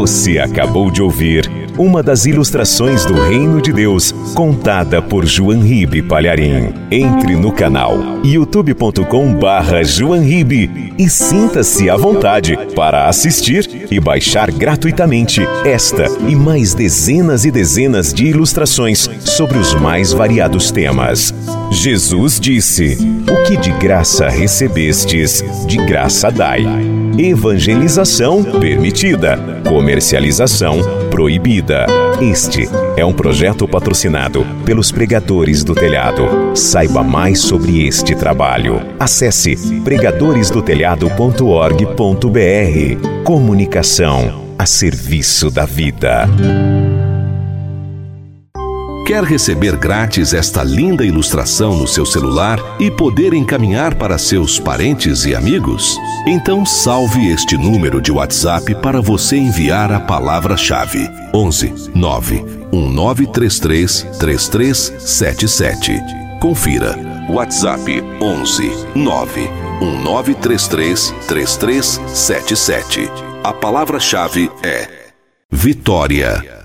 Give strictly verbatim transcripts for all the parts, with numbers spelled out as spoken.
Você acabou de ouvir uma das ilustrações do Reino de Deus, contada por João Ribe Palharim. Entre no canal youtube ponto com barra João Ribe e sinta-se à vontade para assistir e baixar gratuitamente esta e mais dezenas e dezenas de ilustrações sobre os mais variados temas. Jesus disse: "O que de graça recebestes, de graça dai." Evangelização permitida, comercialização proibida. Este é um projeto patrocinado pelos Pregadores do Telhado. Saiba mais sobre este trabalho. Acesse pregadores do telhado ponto org ponto br. Comunicação a serviço da vida. Quer receber grátis esta linda ilustração no seu celular e poder encaminhar para seus parentes e amigos? Então salve este número de WhatsApp para você enviar a palavra-chave: onze nove um nove três três três três sete sete. Confira. WhatsApp onze nove um nove três três três três sete sete. A palavra-chave é Vitória.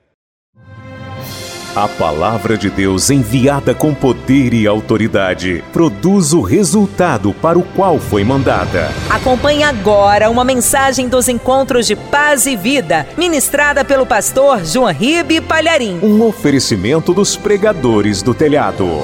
A palavra de Deus, enviada com poder e autoridade, produz o resultado para o qual foi mandada. Acompanhe agora uma mensagem dos Encontros de Paz e Vida, ministrada pelo pastor João Ribe Palharim. Um oferecimento dos Pregadores do Telhado.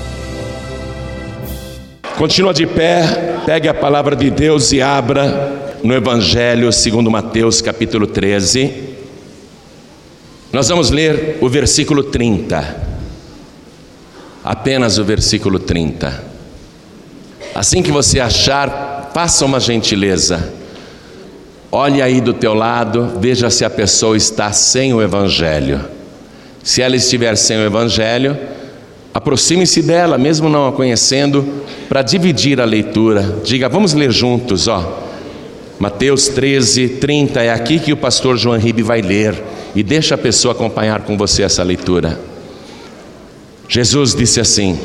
Continua de pé, pegue a palavra de Deus e abra no Evangelho segundo Mateus, capítulo treze. Nós vamos ler o versículo trinta, apenas o versículo trinta. Assim que você achar, faça uma gentileza, olhe aí do teu lado, veja se a pessoa está sem o Evangelho. Se ela estiver sem o Evangelho, aproxime-se dela, mesmo não a conhecendo, para dividir a leitura. Diga: vamos ler juntos, ó. Mateus treze, trinta, é aqui que o pastor João Ribe vai ler, e deixa a pessoa acompanhar com você essa leitura. Jesus disse assim: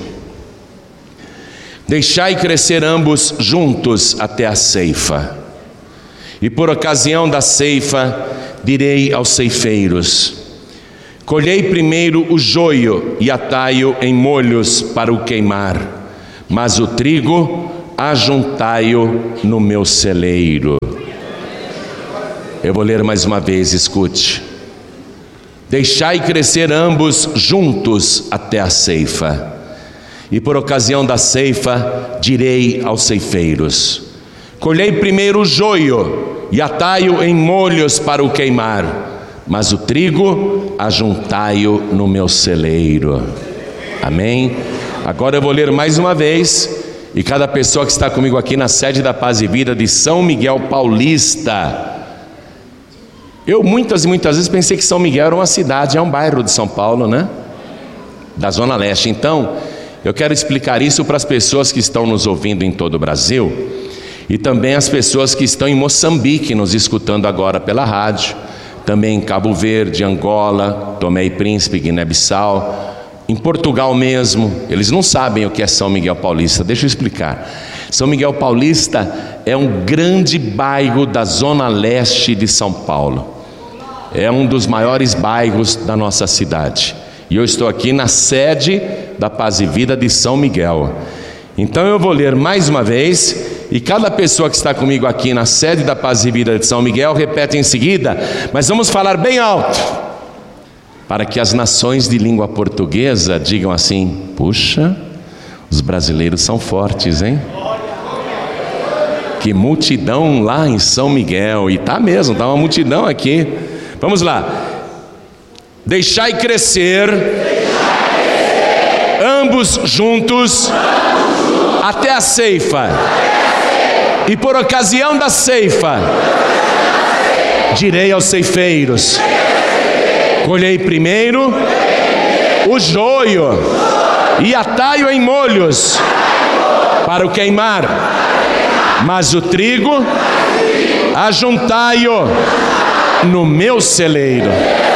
"Deixai crescer ambos juntos até a ceifa, e por ocasião da ceifa direi aos ceifeiros: colhei primeiro o joio e atai-o em molhos para o queimar, mas o trigo ajuntai-o no meu celeiro." Eu vou ler mais uma vez, escute. Deixai crescer ambos juntos até a ceifa, e por ocasião da ceifa direi aos ceifeiros: colhei primeiro o joio e atai-o em molhos para o queimar, mas o trigo ajuntai-o no meu celeiro. Amém? Agora eu vou ler mais uma vez, e cada pessoa que está comigo aqui na sede da Paz e Vida de São Miguel Paulista. Eu muitas e muitas vezes pensei que São Miguel era uma cidade, é um bairro de São Paulo, né? Da Zona Leste. Então, eu quero explicar isso para as pessoas que estão nos ouvindo em todo o Brasil, e também as pessoas que estão em Moçambique nos escutando agora pela rádio, também em Cabo Verde, Angola, Tomé e Príncipe, Guiné-Bissau, em Portugal mesmo. Eles não sabem o que é São Miguel Paulista. Deixa eu explicar. São Miguel Paulista é um grande bairro da Zona Leste de São Paulo. É um dos maiores bairros da nossa cidade. E eu estou aqui na sede da Paz e Vida de São Miguel. Então eu vou ler mais uma vez, e cada pessoa que está comigo aqui na sede da Paz e Vida de São Miguel repete em seguida, mas vamos falar bem alto, para que as nações de língua portuguesa digam assim: puxa, os brasileiros são fortes, hein? Que multidão lá em São Miguel. E tá mesmo, tá uma multidão aqui. Vamos lá. Deixai crescer, Deixai crescer. Ambos, juntos, ambos juntos até a ceifa, até a ceifa. E por ocasião da ceifa, ceifa. Direi aos ceifeiros: colhei primeiro o joio e atai-o em molhos para o queimar, mas o trigo ajuntai-o no meu celeiro.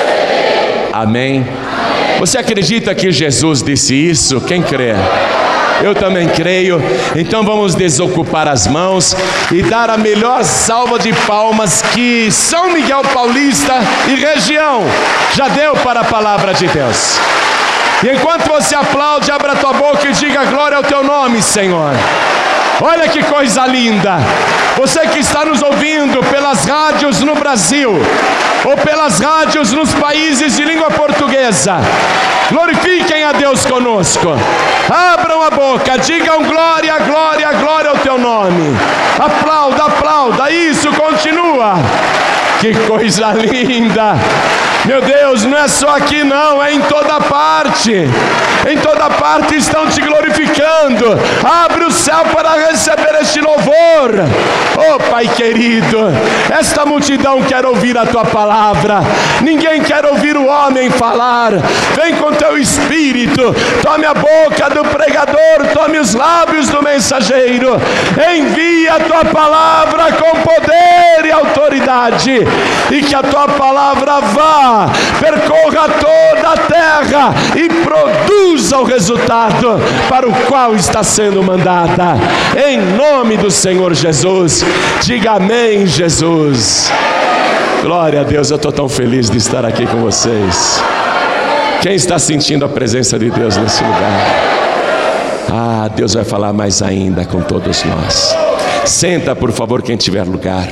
Amém? Você acredita que Jesus disse isso? Quem crê? Eu também creio. Então vamos desocupar as mãos e dar a melhor salva de palmas que São Miguel Paulista e região já deu para a palavra de Deus. E enquanto você aplaude, abra a tua boca e diga glória ao teu nome, Senhor. Olha que coisa linda. Você que está nos ouvindo pelas rádios no Brasil ou pelas rádios nos países de língua portuguesa, glorifiquem a Deus conosco. Abram a boca, digam glória, glória, glória ao teu nome. Aplauda, aplauda, isso, continua. Que coisa linda. Meu Deus, não é só aqui não, é em toda parte. Em toda parte estão te glorificando. Abre o céu para receber este louvor. Oh Pai querido, esta multidão quer ouvir a tua palavra. Ninguém quer ouvir o homem falar. Vem com teu espírito. Tome a boca do pregador, tome os lábios do mensageiro. Envia a tua palavra com poder e autoridade. E que a tua palavra vá, percorra toda a terra e produza o resultado para o qual está sendo mandada. Em nome do Senhor Jesus, diga amém, Jesus. Glória a Deus, eu estou tão feliz de estar aqui com vocês. Quem está sentindo a presença de Deus nesse lugar? Ah, Deus vai falar mais ainda com todos nós. Senta, por favor, quem tiver lugar.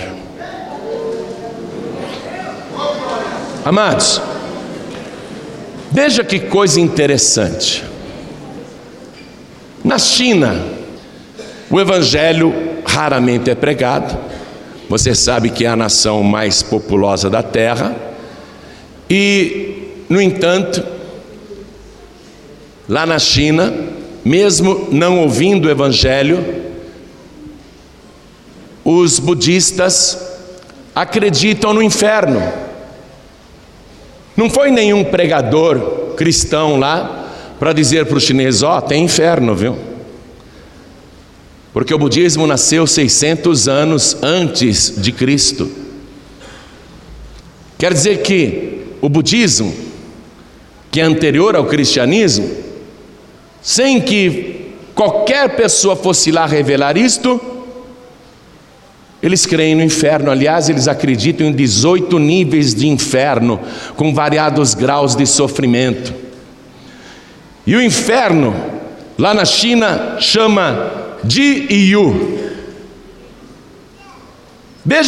Amados, veja que coisa interessante. Na China, o evangelho raramente é pregado. Você sabe que é a nação mais populosa da terra. E, no entanto, lá na China, mesmo não ouvindo o evangelho, os budistas acreditam no inferno. Não foi nenhum pregador cristão lá para dizer para os chineses: ó, oh, tem inferno, viu? Porque o budismo nasceu seiscentos anos antes de Cristo. Quer dizer que o budismo, que é anterior ao cristianismo, sem que qualquer pessoa fosse lá revelar isto, eles creem no inferno. Aliás, eles acreditam em dezoito níveis de inferno, com variados graus de sofrimento. E o inferno, lá na China, chama Ji Yu.